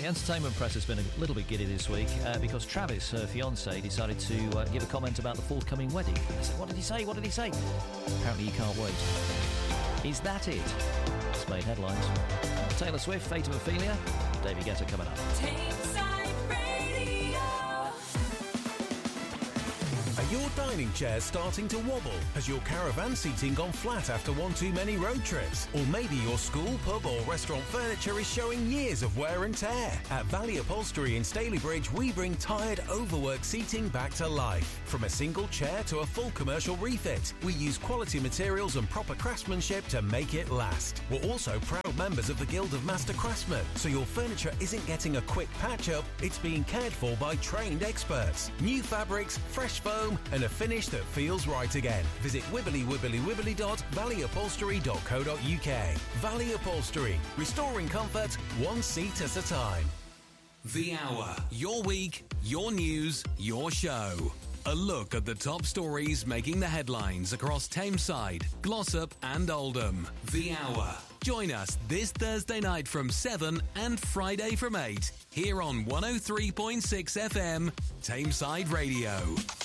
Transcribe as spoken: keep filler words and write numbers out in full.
The entertainment press has been a little bit giddy this week uh, because Travis, her fiancé, decided to uh, give a comment about the forthcoming wedding. I said, what did he say? What did he say? Apparently he can't wait. Is that it? It's made headlines. Taylor Swift, Fate of Ophelia, David Guetta coming up. Tameside Radio. Are your dining chairs starting to wobble? Has your caravan seating gone flat after one too many road trips? Or maybe your school, pub or restaurant furniture is showing years of wear and tear? At Valley Upholstery in Stalybridge, we bring tired, overworked seating back to life. From a single chair to a full commercial refit, we use quality materials and proper craftsmanship to make it last. We're also proud members of the Guild of Master Craftsmen, so your furniture isn't getting a quick patch-up, it's being cared for by trained experts. New fabrics, fresh foam, and a finish that feels right again. Visit wibbly wibbly wibbly dot valley upholstery dot co dot uk. Valley Upholstery, restoring comfort one seat at a time. The Hour. Your week, your news, your show. A look at the top stories making the headlines across Tameside, Glossop and Oldham. The Hour. Join us this Thursday night from seven and Friday from eight here on one oh three point six F M, Tameside Radio.